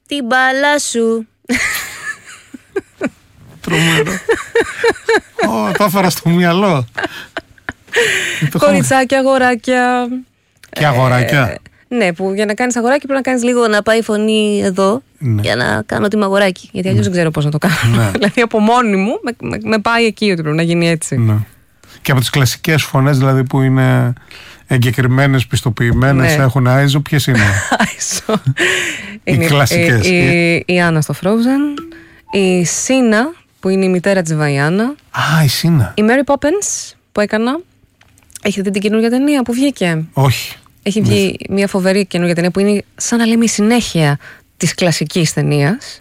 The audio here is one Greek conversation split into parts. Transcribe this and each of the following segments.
την μπάλα σου. Τρομερό. Το έφερα στο μυαλό. Κοριτσάκια, αγοράκια. Και αγοράκια. Ναι, που για να κάνεις αγοράκι πρέπει να κάνεις λίγο να πάει η φωνή εδώ, ναι, για να κάνω ότι είμαι αγοράκι. Γιατί αλλιώς δεν ξέρω πώς να το κάνω. Ναι. Δηλαδή από μόνη μου με πάει εκεί ότι πρέπει να γίνει έτσι. Ναι. Και από τις κλασικές φωνές δηλαδή που είναι εγκεκριμένες, πιστοποιημένες, ναι, έχουν Άιζο, ποιες είναι? Άιζο. Οι κλασικές. Η Άννα στο Frozen, η Σίνα που είναι η μητέρα της Βαϊάννα. Α, η Σίνα. Η Mary Poppins που έκανα. Έχετε δει την καινούργια ταινία που βγήκε? Όχι. Έχει βγει μια φοβερή καινούργια ταινία που είναι σαν να λέμε η συνέχεια της κλασικής ταινίας.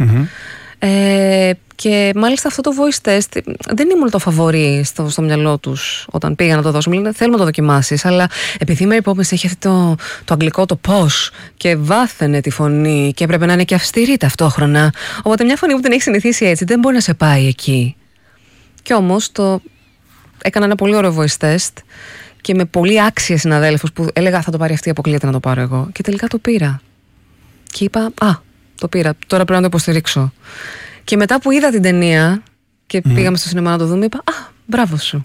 Και μάλιστα αυτό το voice test δεν ήμουν το φαβορί στο μυαλό τους όταν πήγα να το δώσω. Μου λένε θέλουμε να το δοκιμάσεις. Αλλά επειδή η Mary Poppins έχει αυτό το αγγλικό το πώς και βάθαινε τη φωνή και έπρεπε να είναι και αυστηρή ταυτόχρονα. Οπότε μια φωνή που την έχει συνηθίσει έτσι δεν μπορεί να σε πάει εκεί. Κι όμως έκανα ένα πολύ ωραίο voice test και με πολύ άξιες συναδέλφους που έλεγα θα το πάρει αυτή, αποκλείεται να το πάρω εγώ. Και τελικά το πήρα. Και είπα, το πήρα, τώρα πρέπει να το υποστηρίξω. Και μετά που είδα την ταινία και πήγαμε στο σινεμά να το δούμε, είπα, μπράβο σου.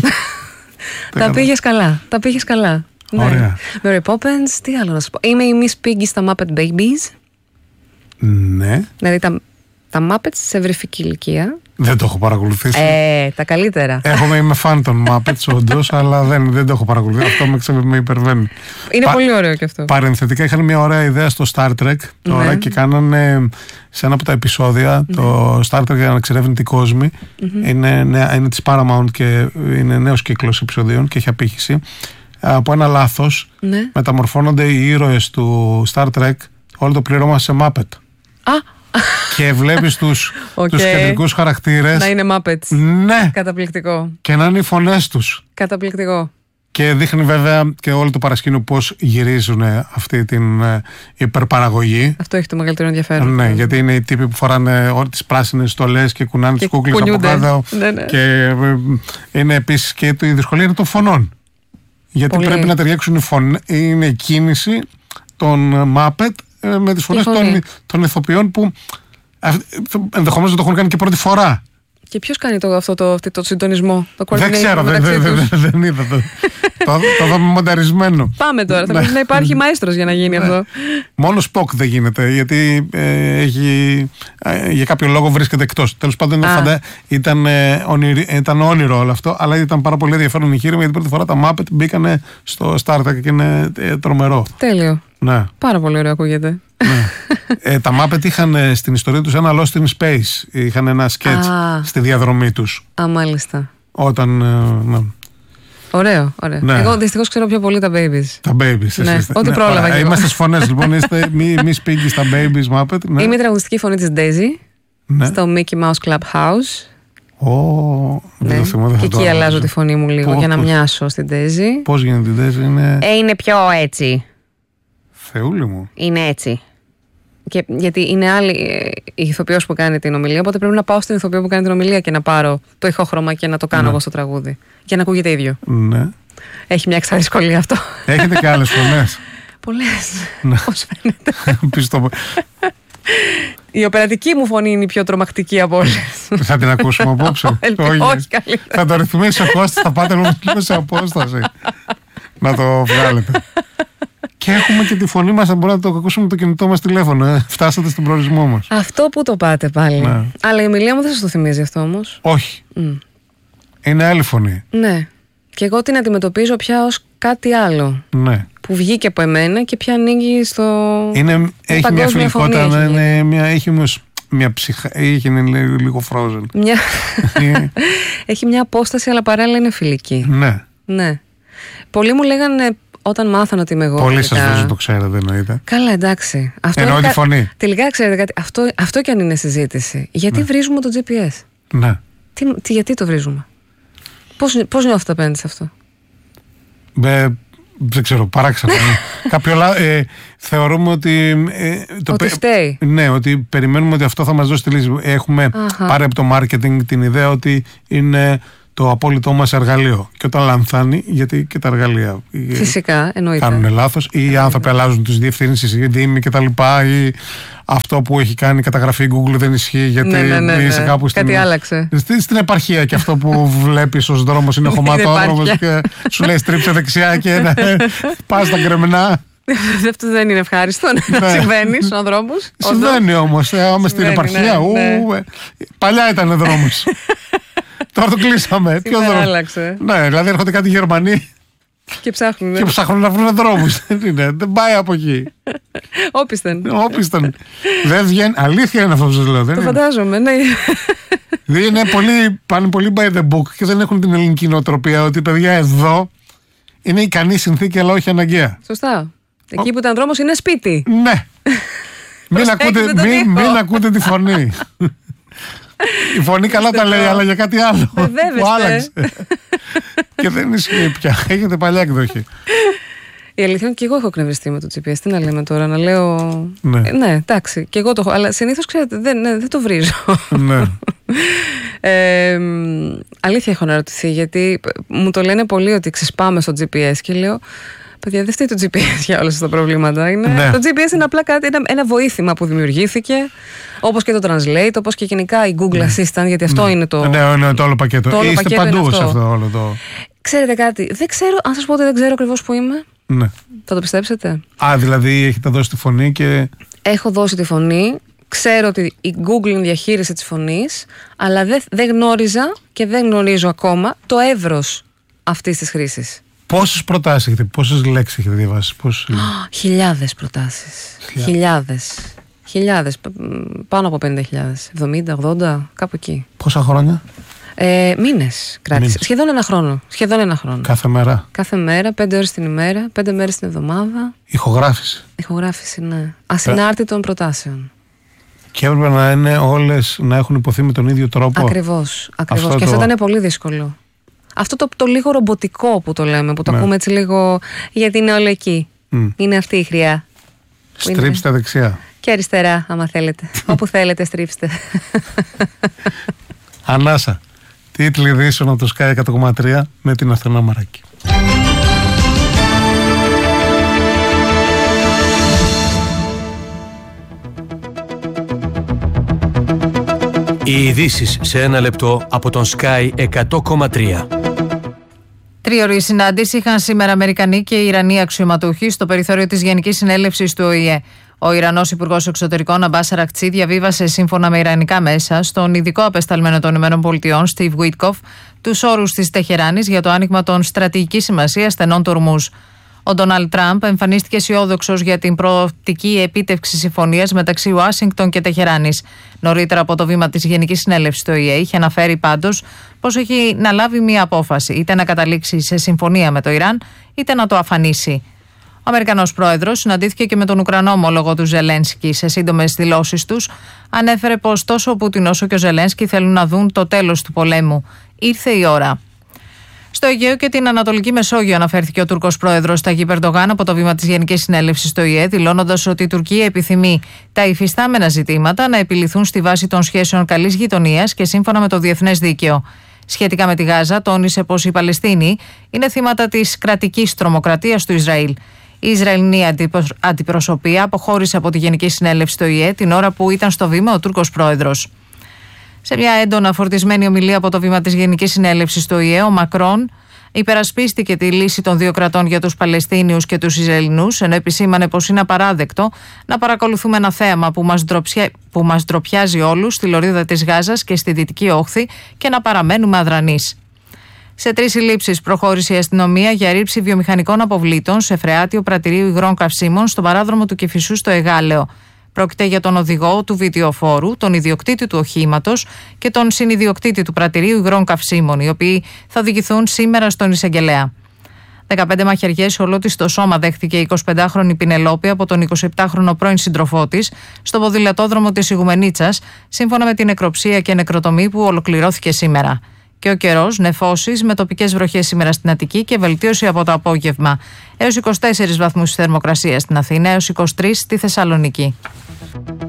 Τα πήγες καλά. Ωραία. Mary Poppins, τι άλλο να σας πω. Είμαι η Miss Piggy στα Muppet Babies. Ναι. Δηλαδή τα Muppets σε ευρυφική ηλικία. Δεν το έχω παρακολουθήσει. Τα καλύτερα. Είμαι φαν των Muppets όντως, αλλά δεν το έχω παρακολουθήσει. Αυτό με υπερβαίνει. Είναι πολύ ωραίο και αυτό. Παρενθετικά είχαν μια ωραία ιδέα στο Star Trek τώρα, ναι, και κάνανε σε ένα από τα επεισόδια, το Star Trek για να εξερεύνητη κόσμη. Είναι της Paramount και είναι νέος κύκλος επεισοδίων και έχει απήχηση. Από ένα λάθος μεταμορφώνονται οι ήρωες του Star Trek όλο το πλήρωμα σε Muppet. Και βλέπεις τους κεντρικούς χαρακτήρες να είναι Muppets. Ναι. Καταπληκτικό. Και να είναι οι φωνές τους. Καταπληκτικό. Και δείχνει βέβαια και όλο το παρασκήνιο πώς γυρίζουν αυτή την υπερπαραγωγή. Αυτό έχει το μεγαλύτερο ενδιαφέρον. Ναι, γιατί είναι οι τύποι που φοράνε όλες τις πράσινες στολές και κουνάνε τις κούκλες από κάτω. Ναι. Και είναι επίσης και η δυσκολία είναι των φωνών. Γιατί πρέπει να ταιριάξουν οι φωνές. Είναι η κίνηση των Muppet με τις φωνές των ηθοποιών που ενδεχομένως δεν το έχουν κάνει και πρώτη φορά. Και ποιος κάνει το συντονισμό? Δεν ξέρω, δεν είδα το δω μονταρισμένο. Πάμε τώρα, θα πρέπει να υπάρχει μαέστρος για να γίνει αυτό. Μόνο Spock δεν γίνεται, γιατί για κάποιο λόγο βρίσκεται εκτός. Τέλος πάντων ήταν όνειρο όλο αυτό, αλλά ήταν πάρα πολύ ενδιαφέρον εγχείρημα, γιατί πρώτη φορά τα Muppet μπήκανε στο Star Trek και είναι τρομερό. Τέλειο. Ναι. Πάρα πολύ ωραίο ακούγεται. Ναι. Τα Muppet είχαν στην ιστορία τους ένα Lost in Space. Είχαν ένα σκέτς στη διαδρομή τους. Μάλιστα. Όταν. Ναι. Ωραίο. Ναι. Εγώ δυστυχώς ξέρω πιο πολύ τα Babies. Τα Babies, ναι. Ό,τι πρόλαβα και εγώ. Είμαστε στις φωνές, λοιπόν. Είστε Miss Piggy στα Babies Muppet. Ναι. Είμαι η τραγουδιστική φωνή της Daisy, ναι, στο Mickey Mouse Clubhouse. Ναι. Και εκεί αλλάζω τη φωνή μου λίγο για να μοιάσω στην Daisy. Πώς γίνεται η Daisy? Είναι πιο έτσι. Θεούλη μου. Είναι έτσι. Γιατί είναι άλλη η ηθοποιός που κάνει την ομιλία, οπότε πρέπει να πάω στην ηθοποιό που κάνει την ομιλία και να πάρω το ηχόχρωμα και να το κάνω εγώ στο τραγούδι. Για να ακούγεται ίδιο. Ναι. Έχει μια εξάρτηση δυσκολία αυτό. Έχετε και άλλες φωνές? Πολλές. Πώς φαίνεται. Πιστό. Η οπερατική μου φωνή είναι η πιο τρομακτική από όλες. Θα την ακούσουμε απόψε? Όχι, καλύτερα. Θα το ρυθμίσει ο Κώστας, θα πάτε λίγο σε απόσταση να το βγάλετε. Και έχουμε και τη φωνή μας, θα μπορούμε να το ακούσουμε το κινητό μας τηλέφωνο. Φτάσατε στον προορισμό μας. Αυτό που το πάτε πάλι. Ναι. Αλλά η ομιλία μου δεν σας το θυμίζει αυτό όμως. Όχι. Είναι άλλη φωνή. Ναι. Και εγώ την αντιμετωπίζω πια ως κάτι άλλο. Ναι. Που βγήκε από εμένα και πια ανοίγει στο. Έχει μια φιλικότητα, έχει όμως μια ψυχα. Είναι λίγο frozen. Έχει μια απόσταση, αλλά παράλληλα είναι φιλική. Ναι. Πολλοί μου λέγανε. Όταν μάθανε ότι είμαι εγώ. Πολλοί σας βάζουν, το ξέρετε, εννοείται. Καλά, εντάξει. Εννοώ τη φωνή. Τελικά, ξέρετε κάτι, αυτό κι αν είναι συζήτηση. Γιατί βρίζουμε το GPS? Ναι. Γιατί το βρίζουμε? Πώς νιώθετε απέναντι σε αυτό? Δεν ξέρω, παράξενα. Θεωρούμε ότι. Ότι φταίει. Ναι, ότι περιμένουμε ότι αυτό θα μας δώσει τη λύση. Έχουμε πάρει από το marketing την ιδέα ότι είναι το απόλυτό μας εργαλείο. Και όταν λανθάνει, γιατί και τα εργαλεία φυσικά, εννοείται, κάνουν λάθος, ή οι άνθρωποι αλλάζουν τις διευθύνσεις, οι δήμοι κτλ. Ή αυτό που έχει κάνει η καταγραφή Google δεν ισχύει, γιατί είσαι κάπου κάτι άλλαξε. Στην επαρχία, και αυτό που βλέπεις ως δρόμος είναι χωματόδρομος και σου λέει στρίψε δεξιά και πας στα γκρεμνά. Αυτό δεν είναι ευχάριστο να συμβαίνει στους ανθρώπους. Συμβαίνει όμως. Στην επαρχία. Παλιά ήταν δρόμος. Τώρα το κλείσαμε. Ποιο δρόμο? Άλλαξε. Ναι, δηλαδή έρχονται κάτι Γερμανοί και ψάχνουν να βρουν δρόμους. Δεν πάει από εκεί. Όπισθεν. Δεν βγαίνει. Αλήθεια είναι αυτό που σας λέω. Το φαντάζομαι, ναι. Πάνε πολύ by the book και δεν έχουν την ελληνική νοοτροπία ότι παιδιά εδώ είναι ικανή συνθήκη, αλλά όχι αναγκαία. Σωστά. Εκεί που ήταν δρόμος είναι σπίτι. Ναι. Μην ακούτε τη φωνή. Η φωνή καλά τα λέει, αλλά για κάτι άλλο που άλλαξε. Και δεν ισχύει πια. Έχετε παλιά εκδοχή. Η αλήθεια είναι και εγώ έχω εκνευριστεί με το GPS. Τι να λέμε τώρα, να λέω. Ναι, εντάξει, και εγώ το έχω. Αλλά συνήθως ξέρετε, δεν το βρίζω. Ναι. Αλήθεια έχω να ρωτηθεί, γιατί μου το λένε πολύ ότι ξεσπάμε στο GPS και λέω. Παιδιά, δεν φταίει το GPS για όλα αυτά τα προβλήματα. Το GPS είναι απλά ένα βοήθημα που δημιουργήθηκε, όπως και το Translate, όπως και γενικά η Google Assistant, γιατί αυτό είναι το. Ναι, το όλο πακέτο. Είστε παντού σε αυτό όλο το. Ξέρετε κάτι, δεν ξέρω, αν σας πω ότι δεν ξέρω ακριβώς που είμαι. Ναι. Θα το πιστέψετε? Δηλαδή έχετε δώσει τη φωνή και. Έχω δώσει τη φωνή. Ξέρω ότι η Google είναι διαχείριση της φωνής, αλλά δεν γνώριζα και δεν γνωρίζω ακόμα το εύρος αυτής της χρήσης. Πόσες προτάσεις έχετε, πόσες λέξεις έχετε διαβάσει? Χιλιάδες προτάσεις. Χιλιάδες. Πάνω από 50.000. 70, 80, κάπου εκεί. Πόσα χρόνια? Μήνες κράτησε. Σχεδόν ένα χρόνο. Κάθε μέρα? Κάθε μέρα, 5 ώρες την ημέρα, 5 μέρες την εβδομάδα. Ηχογράφηση, ναι. Ασυνάρτητων προτάσεων. Και έπρεπε να είναι όλες να έχουν υποθεί με τον ίδιο τρόπο. Ακριβώς. Και αυτό ήταν πολύ δύσκολο. Αυτό το λίγο ρομποτικό που το λέμε, που το ακούμε έτσι λίγο, γιατί είναι όλο εκεί. Είναι αυτή η χρειά. Στρίψτε δεξιά. Και αριστερά, άμα θέλετε. Όπου θέλετε, στρίψτε. Ανάσα. Τίτλοι ειδήσεων από το Sky 100,3 με την Αθηνά Μαράκη. Οι ειδήσεις σε ένα λεπτό από τον Sky 100,3. Τρίωρη συνάντηση είχαν σήμερα Αμερικανοί και Ιρανοί αξιωματούχοι στο περιθώριο της Γενικής Συνέλευσης του ΟΗΕ. Ο Ιρανός Υπουργός Εξωτερικών Αμπάς Αρακτσί διαβίβασε σύμφωνα με ιρανικά μέσα στον ειδικό απεσταλμένο των ΗΠΑ, Steve Witkoff, τους όρους της Τεχεράνης για το άνοιγμα των στρατηγικής σημασίας στενών του Ορμούζ. Ο Ντόναλντ Τραμπ εμφανίστηκε αισιόδοξος για την προοπτική επίτευξη συμφωνίας μεταξύ Ουάσιγκτον και Τεχεράνης. Νωρίτερα από το βήμα της Γενικής Συνέλευσης του ΟΗΕ είχε αναφέρει πάντως πως έχει να λάβει μία απόφαση, είτε να καταλήξει σε συμφωνία με το Ιράν, είτε να το αφανίσει. Ο Αμερικανός πρόεδρος συναντήθηκε και με τον Ουκρανό ομόλογο του Ζελένσκι. Σε σύντομες δηλώσεις τους ανέφερε πως τόσο ο Πούτιν όσο και ο Ζελένσκι θέλουν να δουν το τέλος του πολέμου. Ήρθε η ώρα. Στο Αιγαίο και την Ανατολική Μεσόγειο αναφέρθηκε ο Τούρκος πρόεδρος Ταγίπ Ερντογάν από το βήμα της Γενικής Συνέλευσης του ΟΗΕ, δηλώνοντας ότι η Τουρκία επιθυμεί τα υφιστάμενα ζητήματα να επιληθούν στη βάση των σχέσεων καλής γειτονίας και σύμφωνα με το διεθνές δίκαιο. Σχετικά με τη Γάζα, τόνισε πως οι Παλαιστίνοι είναι θύματα της κρατικής τρομοκρατίας του Ισραήλ. Η Ισραηλινή αντιπροσωπεία αποχώρησε από τη Γενική Συνέλευση του ΟΗΕ την ώρα που ήταν στο βήμα ο Τούρκος πρόεδρος. Σε μια έντονα φορτισμένη ομιλία από το βήμα της Γενικής Συνέλευσης του ΟΗΕ, ο Μακρόν υπερασπίστηκε τη λύση των δύο κρατών για τους Παλαιστίνιους και τους Ισραηλινούς, ενώ επισήμανε πως είναι απαράδεκτο να παρακολουθούμε ένα θέαμα που μας ντροπιάζει όλους στη λωρίδα της Γάζας και στη Δυτική Όχθη και να παραμένουμε αδρανείς. Σε 3 συλλήψεις προχώρησε η αστυνομία για ρήψη βιομηχανικών αποβλήτων σε φρεάτιο πρατηρίου υγρών καυσίμων στον παράδρομο του Κηφισού στο Εγάλεο. Πρόκειται για τον οδηγό του βιτιοφόρου, τον ιδιοκτήτη του οχήματος και τον συνιδιοκτήτη του πρατηρίου υγρών καυσίμων, οι οποίοι θα οδηγηθούν σήμερα στον εισαγγελέα. 15 μαχαιριές όλο της το σώμα δέχτηκε η 25χρονη Πινελόπη από τον 27χρονο πρώην σύντροφό της στο ποδηλατόδρομο της Ιγουμενίτσας, σύμφωνα με την νεκροψία και νεκροτομή που ολοκληρώθηκε σήμερα. Και ο καιρός, νεφώσεις με τοπικές βροχές σήμερα στην Αττική και βελτίωση από το απόγευμα. Έως 24 βαθμούς θερμοκρασία στην Αθήνα, έως 23 στη Θεσσαλονίκη.